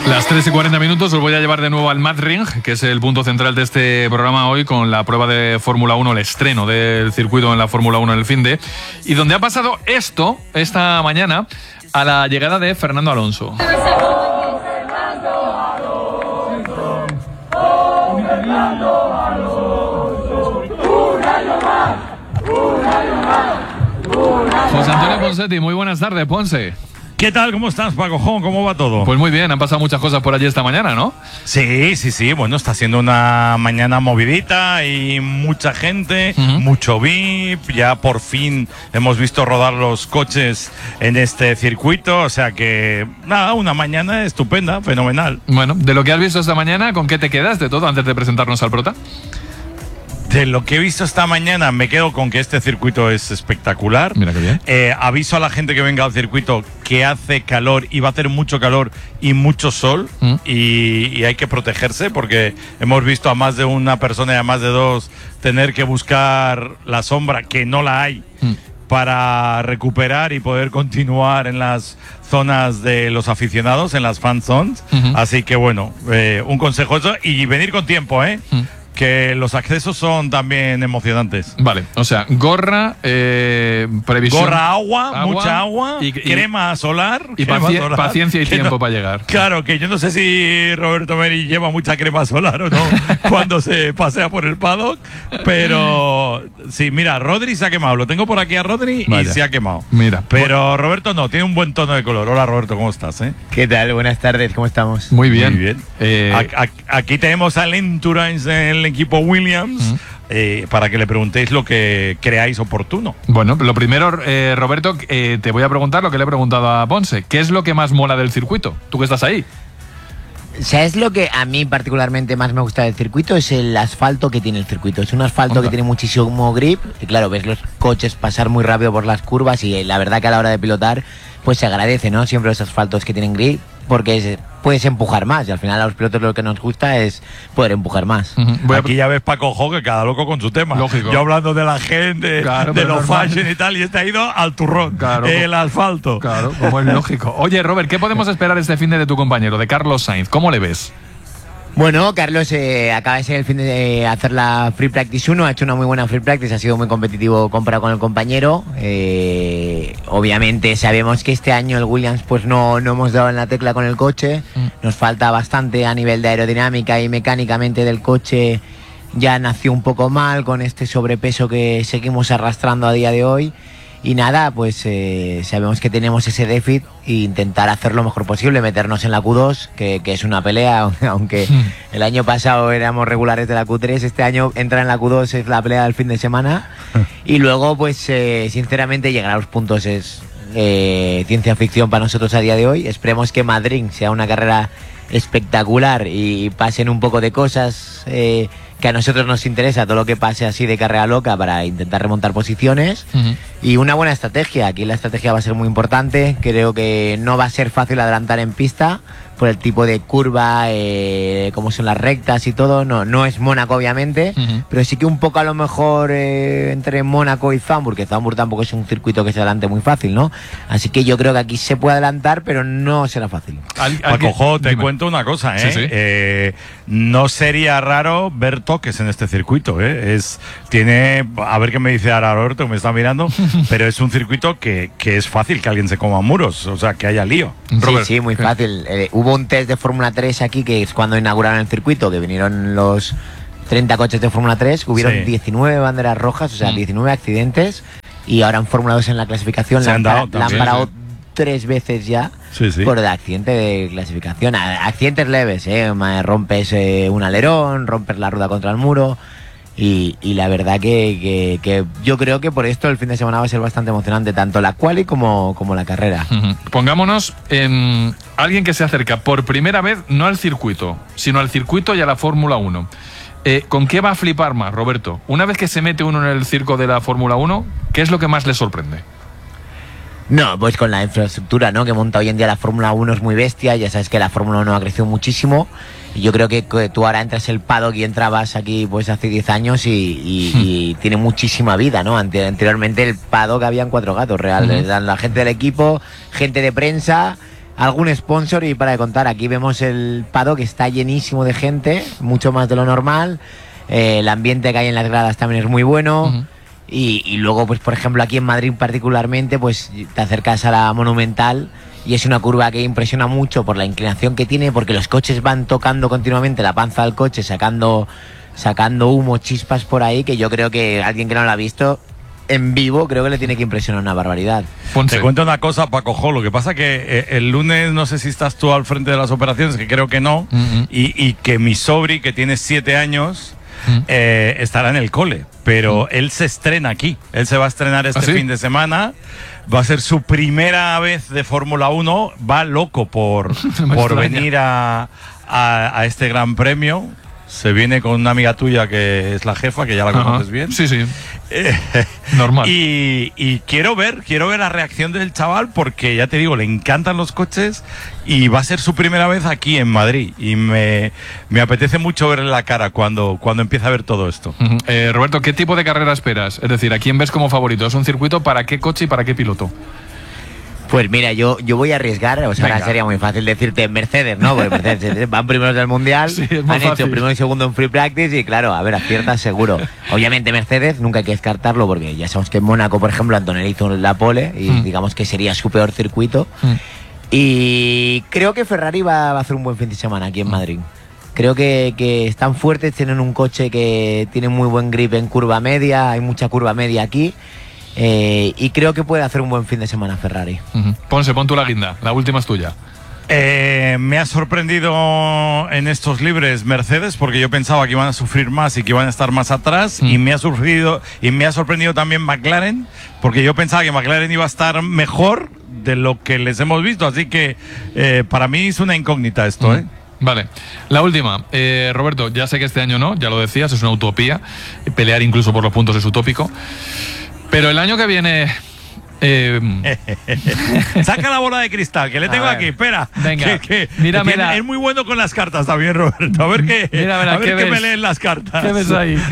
Las 3:40, os voy a llevar de nuevo al Mad Ring, que es el punto central de este programa hoy, con la prueba de Fórmula 1, el estreno del circuito en la Fórmula 1 en el finde, y donde ha pasado esto esta mañana a la llegada de Fernando Alonso. José Antonio Ponsetti, muy buenas tardes, Ponce. ¿Qué tal? ¿Cómo estás, Paco? ¿Cómo va todo? Pues muy bien, han pasado muchas cosas por allí esta mañana, ¿no? Sí. Bueno, está siendo una mañana movidita y mucha gente, mucho VIP. Ya por fin hemos visto rodar los coches en este circuito. O sea que, nada, una mañana estupenda, fenomenal. Bueno, de lo que has visto esta mañana, ¿con qué te quedas de todo antes de presentarnos al prota? De lo que he visto esta mañana, me quedo con que este circuito es espectacular. Mira qué bien. Aviso a la gente que venga al circuito que hace calor y va a hacer mucho calor y mucho sol y hay que protegerse porque hemos visto a más de una persona y a más de dos tener que buscar la sombra, que no la hay, para recuperar y poder continuar en las zonas de los aficionados, en las fan zones. Así que bueno, un consejo eso y venir con tiempo, que los accesos son también emocionantes. Vale, o sea, gorra, previsión. Gorra, agua, mucha agua, crema solar. Y paciencia y tiempo para llegar. Claro, que yo no sé si Roberto Meri lleva mucha crema solar o no cuando se pasea por el paddock, pero sí, mira, Rodri se ha quemado. Lo tengo por aquí a Rodri. Vaya. Y se ha quemado. Mira. Pero Roberto no, tiene un buen tono de color. Hola, Roberto, ¿cómo estás? ¿Qué tal? Buenas tardes, ¿cómo estamos? Muy bien. Muy bien. Aquí tenemos al Endurance del equipo Williams. Para que le preguntéis lo que creáis oportuno. Bueno, lo primero, Roberto, te voy a preguntar lo que le he preguntado a Ponce. ¿Qué es lo que más mola del circuito? Tú que estás ahí. ¿Sabes lo que a mí particularmente más me gusta del circuito? Es el asfalto que tiene el circuito. Es un asfalto que tiene muchísimo grip. Y claro, ves los coches pasar muy rápido por las curvas y la verdad que a la hora de pilotar pues se agradece, ¿no? Siempre los asfaltos que tienen grip porque puedes empujar más y al final a los pilotos lo que nos gusta es poder empujar más. Aquí ya ves, Paco, que cada loco con su tema. Lógico. Yo hablando de la gente, claro, de los fashion y tal, y este ha ido al turrón, el asfalto. Claro, como es lógico. Oye, Robert, ¿qué podemos esperar este fin de tu compañero, de Carlos Sainz? ¿Cómo le ves? Bueno, Carlos acaba de ser el fin de hacer la Free Practice 1, ha hecho una muy buena Free Practice, ha sido muy competitivo comparado con el compañero. Obviamente sabemos que este año el Williams pues no hemos dado en la tecla con el coche, nos falta bastante a nivel de aerodinámica y mecánicamente del coche, ya nació un poco mal con este sobrepeso que seguimos arrastrando a día de hoy. Y nada, pues sabemos que tenemos ese déficit e intentar hacer lo mejor posible, meternos en la Q2, que es una pelea, aunque el año pasado éramos regulares de la Q3, este año entrar en la Q2 es la pelea del fin de semana. Y luego, pues sinceramente, llegar a los puntos es ciencia ficción para nosotros a día de hoy. Esperemos que Madrid sea una carrera espectacular y pasen un poco de cosas que a nosotros nos interesa, todo lo que pase así de carrera loca para intentar remontar posiciones y una buena estrategia. Aquí la estrategia va a ser muy importante, creo que no va a ser fácil adelantar en pista por el tipo de curva, cómo son las rectas y todo, no es Mónaco obviamente, pero sí que un poco a lo mejor entre Mónaco y Zandvoort, que Zandvoort tampoco es un circuito que se adelante muy fácil, ¿no? Así que yo creo que aquí se puede adelantar, pero no será fácil. Paco, te cuento una cosa, no sería raro ver toques en este circuito, tiene, a ver qué me dice ahora Roberto, que me está mirando, pero es un circuito que es fácil que alguien se coma muros, o sea, que haya lío. Sí, muy fácil. Hubo un test de Fórmula 3 aquí, que es cuando inauguraron el circuito, que vinieron los 30 coches de Fórmula 3, hubieron 19 banderas rojas, o sea, 19 accidentes, y ahora en Fórmula 2 en la clasificación la han parado 3 veces ya por el accidente de clasificación. Accidentes leves, rompes un alerón, rompes la rueda contra el muro. Y la verdad que yo creo que por esto el fin de semana va a ser bastante emocionante, tanto la quali como la carrera. Pongámonos en alguien que se acerca por primera vez no al circuito, sino al circuito y a la Fórmula 1. ¿Con qué va a flipar más, Roberto? Una vez que se mete uno en el circo de la Fórmula 1, ¿qué es lo que más le sorprende? No, pues con la infraestructura, ¿no?, que monta hoy en día la Fórmula 1 es muy bestia. Ya sabes que la Fórmula 1 ha crecido muchísimo. Y yo creo que tú ahora entras el paddock y entrabas aquí pues hace 10 años y tiene muchísima vida, ¿no? Anteriormente el paddock habían 4 gatos reales. La gente del equipo, gente de prensa. algún sponsor y para de contar. Aquí vemos el paddock que está llenísimo de gente, mucho más de lo normal. El ambiente que hay en las gradas también es muy bueno. Y luego, pues por ejemplo, aquí en Madrid particularmente, pues te acercas a la Monumental y es una curva que impresiona mucho por la inclinación que tiene, porque los coches van tocando continuamente la panza del coche, sacando humo, chispas por ahí, que yo creo que alguien que no lo ha visto en vivo, creo que le tiene que impresionar una barbaridad. Te cuento una cosa, Paco Jo, lo que pasa que el lunes, no sé si estás tú al frente de las operaciones, que creo que no, y que mi sobri, que tiene 7 años, estará en el cole, pero él se estrena aquí, él se va a estrenar este fin de semana, va a ser su primera vez de Fórmula 1, va loco por venir a este gran premio. Se viene con una amiga tuya que es la jefa, que ya la conoces bien. Sí, sí. Normal. Y quiero ver la reacción del chaval, porque ya te digo, le encantan los coches y va a ser su primera vez aquí en Madrid. Y me apetece mucho verle la cara cuando empiece a ver todo esto. Roberto, ¿qué tipo de carrera esperas? Es decir, ¿a quién ves como favorito? ¿Es un circuito para qué coche y para qué piloto? Pues mira, yo voy a arriesgar, o sea, ahora sería muy fácil decirte Mercedes, ¿no? Porque Mercedes van primeros del Mundial, sí, han hecho primero y segundo en Free Practice y claro, a ver, aciertas seguro. Obviamente Mercedes, nunca hay que descartarlo porque ya sabemos que en Mónaco, por ejemplo, Antonelli hizo la pole y digamos que sería su peor circuito. Y creo que Ferrari va a hacer un buen fin de semana aquí en Madrid. Creo que están fuertes, tienen un coche que tiene muy buen grip en curva media, hay mucha curva media aquí. Y creo que puede hacer un buen fin de semana Ferrari. Pon tú la guinda, la última es tuya. Me ha sorprendido en estos libres Mercedes, porque yo pensaba que iban a sufrir más y que iban a estar más atrás, y me ha sorprendido también McLaren, porque yo pensaba que McLaren iba a estar mejor de lo que les hemos visto, así que para mí es una incógnita esto, Vale, la última. Roberto, ya sé que este año no, ya lo decías, es una utopía, pelear incluso por los puntos es utópico. Pero el año que viene... Saca la bola de cristal, que le tengo aquí, espera. Venga, mira. Es muy bueno con las cartas también, Roberto. A ver qué me leen las cartas. ¿Qué ves ahí?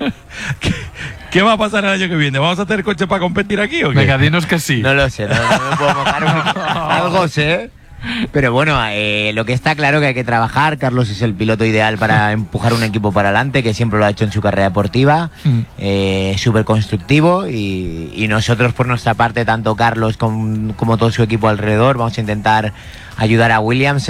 ¿Qué va a pasar el año que viene? ¿Vamos a tener coche para competir aquí o qué? Venga, dinos que sí. No lo sé, no me puedo mojar. Algo sé. Pero bueno, lo que está claro que hay que trabajar. Carlos es el piloto ideal para empujar un equipo para adelante, que siempre lo ha hecho en su carrera deportiva, súper constructivo, y nosotros por nuestra parte, tanto Carlos como todo su equipo alrededor, vamos a intentar ayudar a Williams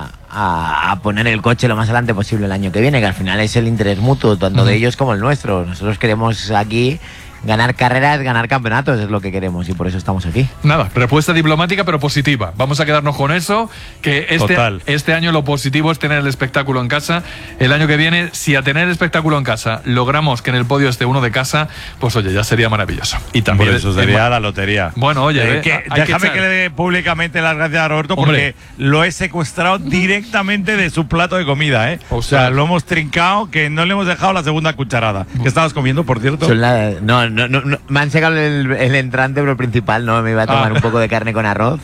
a poner el coche lo más adelante posible el año que viene, que al final es el interés mutuo, tanto de ellos como el nuestro. Nosotros queremos aquí ganar carreras, ganar campeonatos, es lo que queremos y por eso estamos aquí. Nada, respuesta diplomática pero positiva. Vamos a quedarnos con eso, que este año lo positivo es tener el espectáculo en casa. El año que viene, si a tener el espectáculo en casa logramos que en el podio esté uno de casa, pues oye, ya sería maravilloso. Y también por eso sería la lotería. Bueno, oye, déjame que le dé públicamente las gracias a Roberto, porque lo he secuestrado directamente de su plato de comida, O sea, lo hemos trincado, que no le hemos dejado la segunda cucharada. ¿Qué estabas comiendo, por cierto? No, me han sacado el entrante, pero el principal no, me iba a tomar un poco de carne con arroz.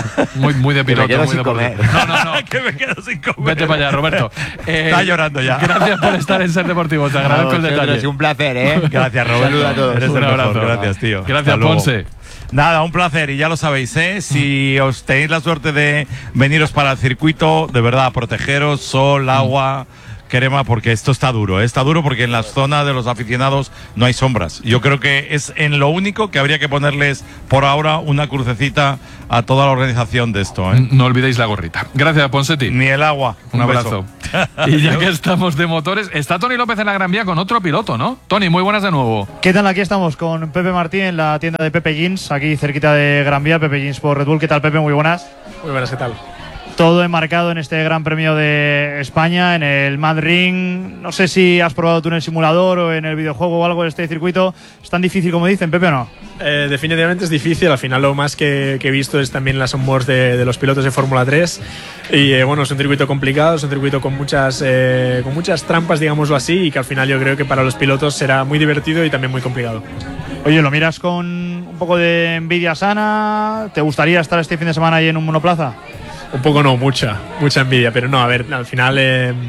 Muy de piloto. Me quedo sin comer. No. Que me quedo sin comer. Vete para allá, Roberto. Está llorando ya. Gracias por estar en Ser Deportivo, te agradezco el detalle. Es un placer, Gracias, Roberto. Saludos a todos. Eres Un el abrazo. mejor. Gracias, tío. Gracias, Ponce. Nada, un placer, y ya lo sabéis, si os tenéis la suerte de veniros para el circuito, de verdad, protegeros, sol, agua, crema, porque esto está duro porque en las zonas de los aficionados no hay sombras. Yo creo que es en lo único que habría que ponerles por ahora una crucecita a toda la organización de esto. No olvidéis la gorrita. Gracias, Ponsetti. Ni el agua. Un abrazo. Y ya que estamos de motores, está Toni López en la Gran Vía con otro piloto, ¿no? Toni, muy buenas de nuevo. ¿Qué tal? Aquí estamos con Pepe Martín en la tienda de Pepe Jeans, aquí cerquita de Gran Vía, Pepe Jeans por Red Bull. ¿Qué tal, Pepe? Muy buenas. Muy buenas, ¿qué tal? Todo enmarcado en este Gran Premio de España, en el Mad Ring. No sé si has probado tú en el simulador o en el videojuego o algo de este circuito. ¿Es tan difícil como dicen, Pepe, o no? Definitivamente es difícil. Al final lo más que he visto es también las onboards de los pilotos de Fórmula 3. Y bueno, es un circuito complicado, es un circuito con muchas trampas, digámoslo así, y que al final yo creo que para los pilotos será muy divertido y también muy complicado. Oye, ¿lo miras con un poco de envidia sana? ¿Te gustaría estar este fin de semana ahí en un monoplaza? Un poco no, mucha envidia, pero no, a ver, al final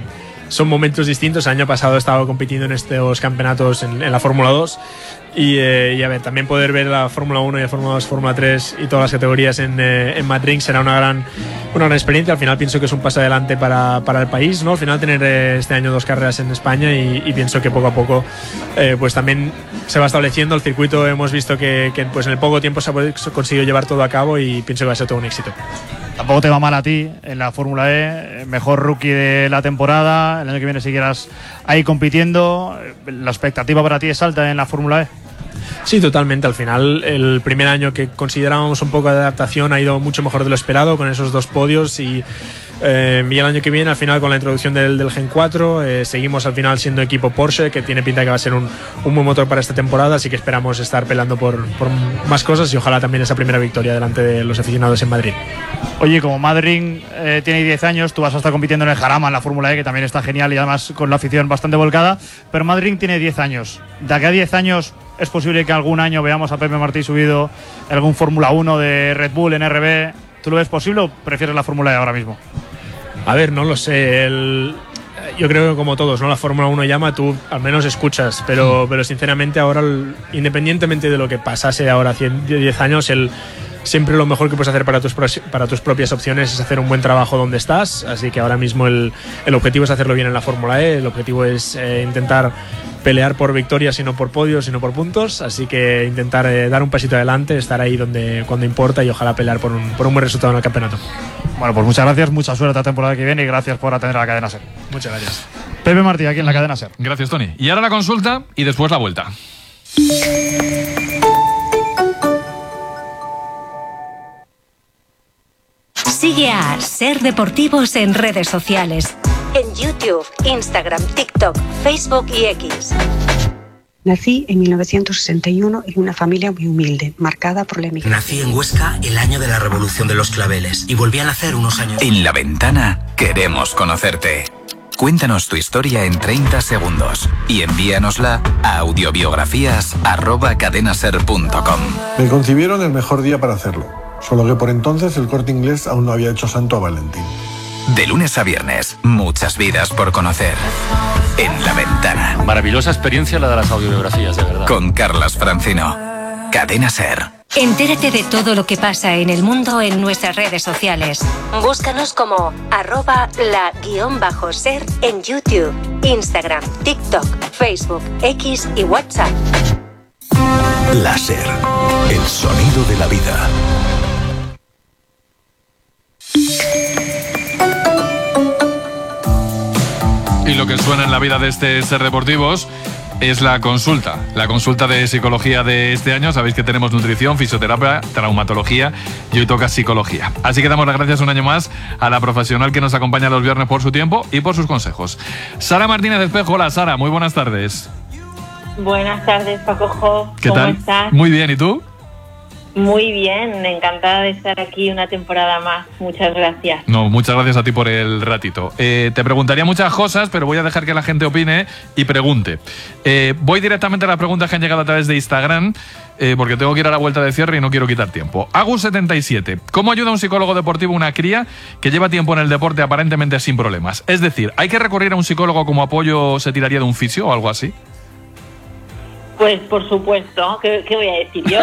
son momentos distintos. El año pasado he estado compitiendo en estos campeonatos en la Fórmula 2 y a ver, también poder ver la Fórmula 1 y la Fórmula 2, Fórmula 3 y todas las categorías en Madrid será una gran experiencia. Al final pienso que es un paso adelante para el país, ¿no? Al final tener este año 2 carreras en España y pienso que poco a poco pues también se va estableciendo el circuito. Hemos visto que pues en el poco tiempo se ha conseguido llevar todo a cabo y pienso que va a ser todo un éxito. Tampoco te va mal a ti en la Fórmula E, mejor rookie de la temporada, el año que viene siguieras ahí compitiendo, ¿la expectativa para ti es alta en la Fórmula E? Sí, totalmente. Al final, el primer año que considerábamos un poco de adaptación ha ido mucho mejor de lo esperado con esos 2 podios y el año que viene, al final, con la introducción del Gen 4, seguimos al final siendo equipo Porsche, que tiene pinta que va a ser un buen motor para esta temporada, así que esperamos estar peleando por más cosas y ojalá también esa primera victoria delante de los aficionados en Madrid. Oye, como Madrid tiene 10 años, tú vas a estar compitiendo en el Jarama, en la Fórmula E, que también está genial y además con la afición bastante volcada, pero Madrid tiene 10 años. De aquí a 10 años es posible que algún año veamos a Pepe Martí subido en algún Fórmula 1 de Red Bull en RB. ¿Tú lo ves posible o prefieres la Fórmula E ahora mismo? A ver, no lo sé. Yo creo que como todos, ¿no? La Fórmula 1 llama, tú al menos escuchas, pero sinceramente ahora, independientemente de lo que pasase ahora 10 años, siempre lo mejor que puedes hacer para tus propias opciones es hacer un buen trabajo donde estás, así que ahora mismo el objetivo es hacerlo bien en la Fórmula E, el objetivo es intentar pelear por victorias y no por podios y no por puntos, así que intentar dar un pasito adelante, estar ahí cuando importa y ojalá pelear por un buen resultado en el campeonato. Bueno, pues muchas gracias, mucha suerte la temporada que viene y gracias por atender a la Cadena SER. Muchas gracias. Pepe Martí, aquí en la Cadena SER. Gracias, Tony. Y ahora la consulta y después la vuelta. Sigue a SER Deportivos en redes sociales. En YouTube, Instagram, TikTok, Facebook y X. Nací en 1961 en una familia muy humilde, marcada por la emigración. Nací en Huesca el año de la Revolución de los Claveles y volví a nacer unos años. En La Ventana queremos conocerte. Cuéntanos tu historia en 30 segundos y envíanosla a audiobiografías@cadenaser.com. Me concibieron el mejor día para hacerlo, solo que por entonces el Corte Inglés aún no había hecho santo a Valentín. De lunes a viernes, muchas vidas por conocer. En La Ventana. Maravillosa experiencia la de las audiobiografías, de verdad. Con Carlas Francino. Cadena SER. Entérate de todo lo que pasa en el mundo en nuestras redes sociales. Búscanos como @la_ser en YouTube, Instagram, TikTok, Facebook, X y WhatsApp. La SER, el sonido de la vida. Y lo que suena en la vida de este SER Deportivos es la consulta de psicología de este año. Sabéis que tenemos nutrición, fisioterapia, traumatología y hoy toca psicología. Así que damos las gracias un año más a la profesional que nos acompaña los viernes por su tiempo y por sus consejos. Sara Martínez Espejo. Hola, Sara, muy buenas tardes. Buenas tardes, Pacojo. ¿Qué tal? ¿Cómo estás? Muy bien, ¿y tú? Muy bien, encantada de estar aquí una temporada más. Muchas gracias. No, muchas gracias a ti por el ratito. Te preguntaría muchas cosas, pero voy a dejar que la gente opine y pregunte. Voy directamente a las preguntas que han llegado a través de Instagram, porque tengo que ir a la vuelta de cierre y no quiero quitar tiempo. Agus77. ¿Cómo ayuda un psicólogo deportivo a una cría que lleva tiempo en el deporte aparentemente sin problemas? Es decir, ¿hay que recurrir a un psicólogo como apoyo o se tiraría de un fisio o algo así? Pues por supuesto, ¿qué voy a decir yo?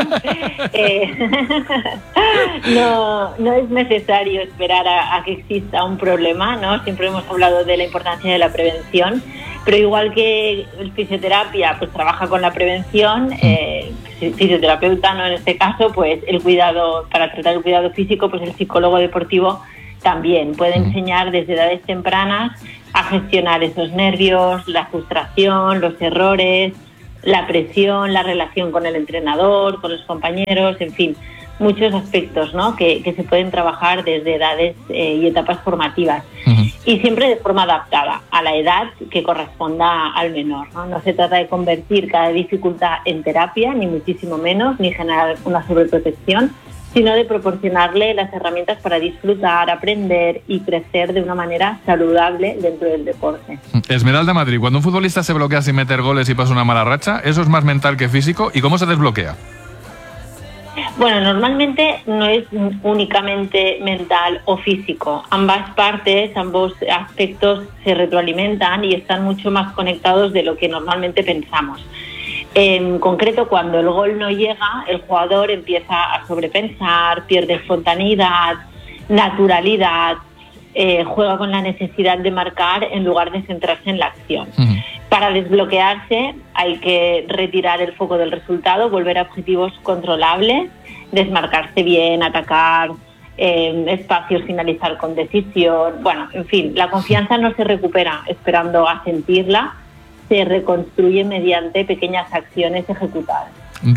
No es necesario esperar a que exista un problema, ¿no? Siempre hemos hablado de la importancia de la prevención, pero igual que el fisioterapia pues trabaja con la prevención, fisioterapeuta, ¿no? En este caso, pues el cuidado, para tratar el cuidado físico, pues el psicólogo deportivo también puede enseñar desde edades tempranas a gestionar esos nervios, la frustración, los errores, la presión, la relación con el entrenador, con los compañeros, en fin, muchos aspectos, ¿no? que se pueden trabajar desde edades y etapas formativas. Y siempre de forma adaptada a la edad que corresponda al menor, ¿no? No se trata de convertir cada dificultad en terapia, ni muchísimo menos, ni generar una sobreprotección, sino de proporcionarle las herramientas para disfrutar, aprender y crecer de una manera saludable dentro del deporte. Esmeralda Madrid, cuando un futbolista se bloquea sin meter goles y pasa una mala racha, ¿eso es más mental que físico? ¿Y cómo se desbloquea? Bueno, normalmente no es únicamente mental o físico. Ambas partes, ambos aspectos se retroalimentan y están mucho más conectados de lo que normalmente pensamos. En concreto, cuando el gol no llega, el jugador empieza a sobrepensar, pierde espontaneidad, naturalidad, juega con la necesidad de marcar en lugar de centrarse en la acción. Para desbloquearse hay que retirar el foco del resultado, volver a objetivos controlables, desmarcarse bien, atacar espacios, finalizar con decisión. Bueno, en fin, la confianza no se recupera esperando a sentirla, se reconstruye mediante pequeñas acciones ejecutadas.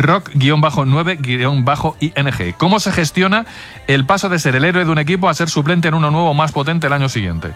Rock-9-ing. ¿Cómo se gestiona el paso de ser el héroe de un equipo a ser suplente en uno nuevo más potente el año siguiente?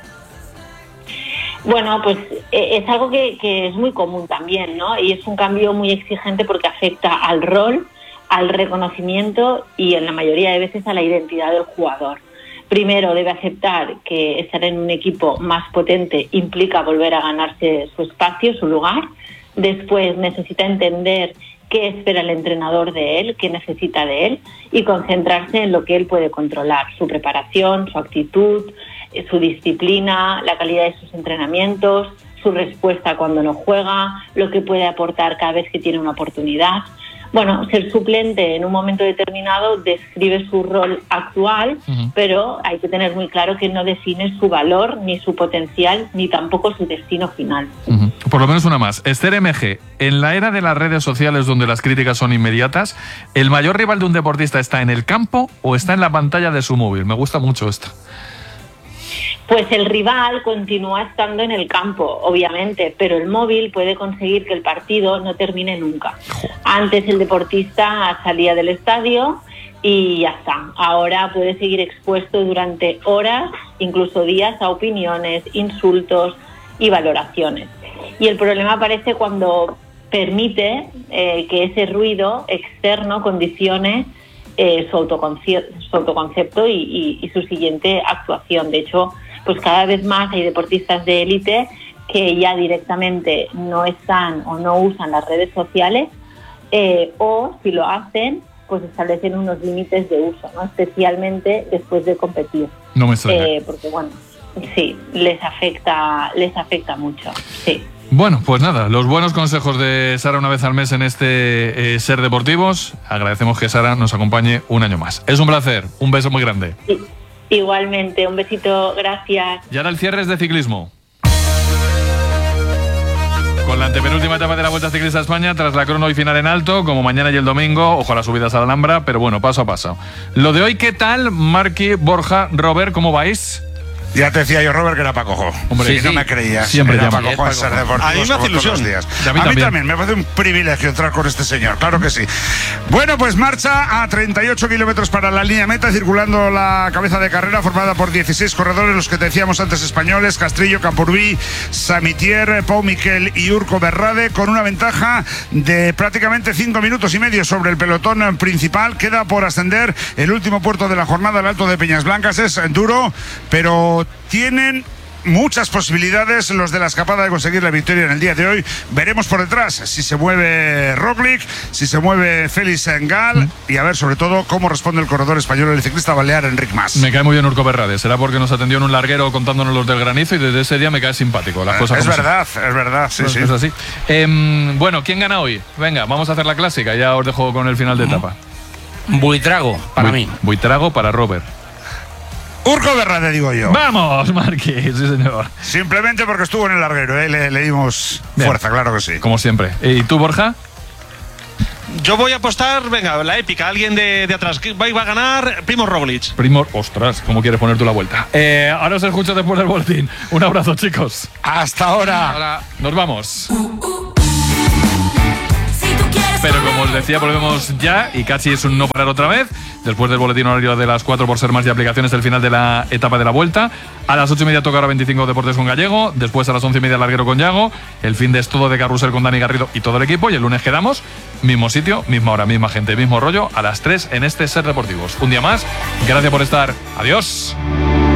Bueno, pues es algo que es muy común también, ¿no? Y es un cambio muy exigente porque afecta al rol, al reconocimiento y en la mayoría de veces a la identidad del jugador. Primero debe aceptar que estar en un equipo más potente implica volver a ganarse su espacio, su lugar. Después necesita entender qué espera el entrenador de él, qué necesita de él y concentrarse en lo que él puede controlar, su preparación, su actitud, su disciplina, la calidad de sus entrenamientos, su respuesta cuando no juega, lo que puede aportar cada vez que tiene una oportunidad. Bueno, ser suplente en un momento determinado describe su rol actual, pero hay que tener muy claro que no define su valor, ni su potencial, ni tampoco su destino final. Por lo menos una más. Esther MG, en la era de las redes sociales donde las críticas son inmediatas, ¿el mayor rival de un deportista está en el campo o está en la pantalla de su móvil? Me gusta mucho esto. Pues el rival continúa estando en el campo, obviamente, pero el móvil puede conseguir que el partido no termine nunca. Antes el deportista salía del estadio y ya está. Ahora puede seguir expuesto durante horas, incluso días, a opiniones, insultos y valoraciones. Y el problema aparece cuando permite que ese ruido externo condicione su autoconcepto y su siguiente actuación. De hecho, pues cada vez más hay deportistas de élite que ya directamente no están o no usan las redes sociales o si lo hacen, pues establecen unos límites de uso, ¿no? Especialmente después de competir. No me extraña. Porque bueno, sí, les afecta mucho, sí. Bueno, pues nada, los buenos consejos de Sara una vez al mes en este Ser Deportivos. Agradecemos que Sara nos acompañe un año más. Es un placer, un beso muy grande. Sí, igualmente, un besito, gracias. Y ahora el cierre es de ciclismo. Con la antepenúltima etapa de la Vuelta Ciclista a España, tras la crono y final en alto, como mañana y el domingo, ojo a las subidas a la Alhambra, pero bueno, paso a paso. Lo de hoy, ¿qué tal? Marqui, Borja, Robert, ¿cómo vais? Ya te decía yo, Robert, que era Paco Jo. Hombre, sí, no me creías. Siempre era llama. Paco Jo en Ser Deportivos. A mí me hace ilusión. Días. A mí también me parece un privilegio entrar con este señor, claro que sí. Bueno, pues marcha a 38 kilómetros para la línea meta, circulando la cabeza de carrera, formada por 16 corredores, los que te decíamos antes españoles: Castrillo, Campurbí, Samitier, Pau Miquel y Urco Berrade, con una ventaja de prácticamente 5 minutos y medio sobre el pelotón principal. Queda por ascender el último puerto de la jornada, el Alto de Peñas Blancas. Es duro, pero tienen muchas posibilidades los de la escapada de conseguir la victoria en el día de hoy. Veremos por detrás si se mueve Roglic, si se mueve Félix Engal y a ver sobre todo cómo responde el corredor español, el ciclista balear Enric Mas. Me cae muy bien Urco Berrade, será porque nos atendió en un larguero contándonos los del granizo y desde ese día me cae simpático. Las cosas es verdad, sí, sí. Es así. Bueno, ¿quién gana hoy? Venga, vamos a hacer la clásica, ya os dejo con el final de etapa. Buitrago, para mí. Buitrago para Robert. Urco Berrade, digo yo. ¡Vamos, Marqui! Sí, señor. Simplemente porque estuvo en el larguero, le dimos fuerza, claro que sí. Como siempre. ¿Y tú, Borja? Yo voy a apostar, venga, la épica, alguien de atrás. Va a ganar Primož Roglic. Ostras, ¿cómo quieres poner tú la vuelta? Ahora os escucho después del boletín. Un abrazo, chicos. Hasta ahora. Nos vamos. Pero como os decía, volvemos ya y casi es un no parar otra vez. Después del boletín horario de las 4 por ser más y aplicaciones del final de la etapa de la Vuelta. A las 8:30 toca ahora 25 Deportes con Gallego. Después a las 11:30 larguero con Yago. El fin de es todo de carrusel con Dani Garrido y todo el equipo. Y el lunes quedamos, mismo sitio, misma hora, misma gente, mismo rollo, a las 3 en este Ser Deportivos. Un día más, gracias por estar. Adiós.